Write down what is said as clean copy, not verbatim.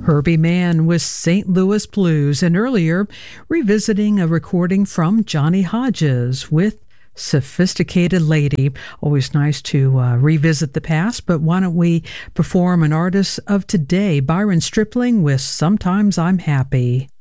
Herbie Mann with St. Louis Blues, and earlier revisiting a recording from Johnny Hodges with Sophisticated Lady. Always nice to revisit the past, but why don't we perform an artist of today, Byron Stripling with Sometimes I'm Happy.